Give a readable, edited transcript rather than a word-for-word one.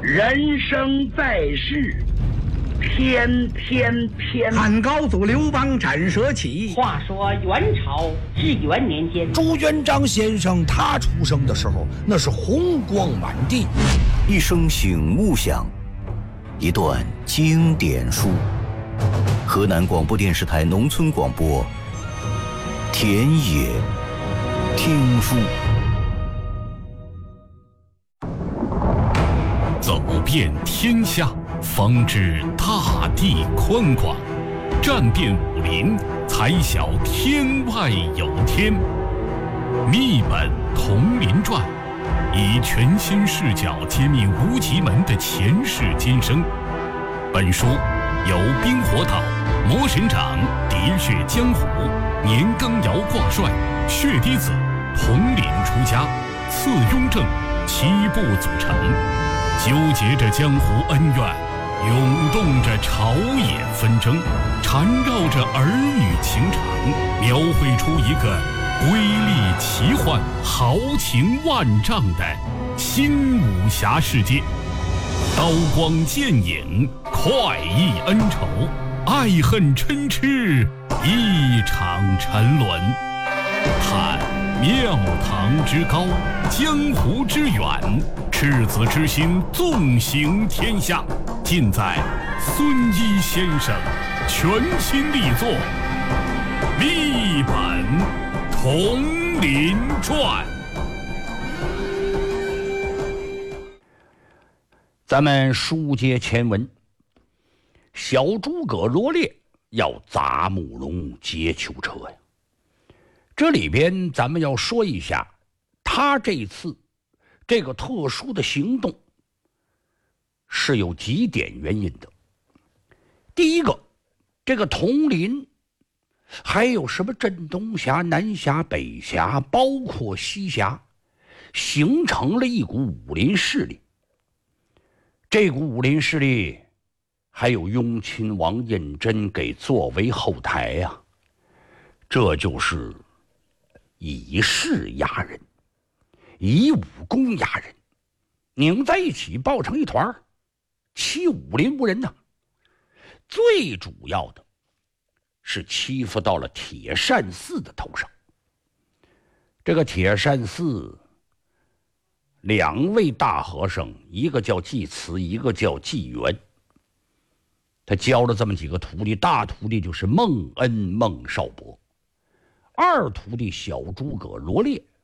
人生在世，天天天。 汉高祖刘邦斩蛇起。 话说元朝至元年间， 朱元璋先生他出生的时候，那是红光满地。 一声醒悟响，一段经典书。河南广播电视台农村广播，田野听书。 走遍天下，方知大地宽广；战遍武林，才晓天外有天。密本同林传，以全新视角揭秘无极门的前世今生。本书由冰火岛、魔神掌、喋血江湖、年羹尧挂帅、血滴子、统领出家、次雍正7部组成，纠结着江湖恩怨，涌动着朝野纷争，缠绕着儿女情长，描绘出一个瑰丽奇幻、豪情万丈的新武侠世界。刀光剑影，快意恩仇，爱恨嗔痴，一场沉沦。探庙堂之高，江湖之远，赤子之心纵行天下，尽在孙一先生全新力作《密本同林传》。 咱们书接前文，小诸葛罗列要砸慕容劫囚车呀。这里边咱们要说一下，他这次这个特殊的行动是有几点原因的。第一个，这个统领还有什么镇东峡、南峡、北峡，包括西峡，形成了一股武林势力。这股武林势力还有雍亲王胤禛给作为后台呀，这就是以势压人，以武功压人，拧在一起抱成一团，欺武林无人呐。最主要的是欺负到了铁扇寺的头上。这个铁扇寺2位大和尚，一个叫济慈，一个叫济元。他教了这么几个徒弟，大徒弟就是孟恩、孟少伯，二徒弟小诸葛罗列